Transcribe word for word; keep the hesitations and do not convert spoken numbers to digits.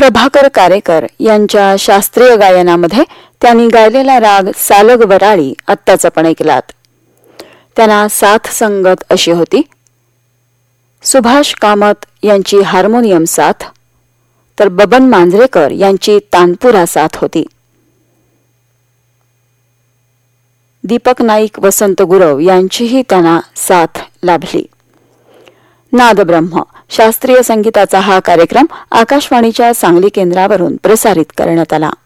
प्रभाकर कारेकर यांच्या शास्त्रीय गायनामध्ये त्यांनी गायलेला राग सालग वराळी आत्ताच आपण ऐकलात. त्यांना साथ संगत अशी होती सुभाष कामत यांची हार्मोनियम साथ, तर बबन मांजरेकर यांची तानपुरा साथ होती. दीपक नाईक, वसंत गुरव यांचीही त्यांना साथ लाभली. नादब्रह्म शास्त्रीय संगीताचा हा कार्यक्रम आकाशवाणीच्या सांगली केंद्रावरून प्रसारित करण्यात आला.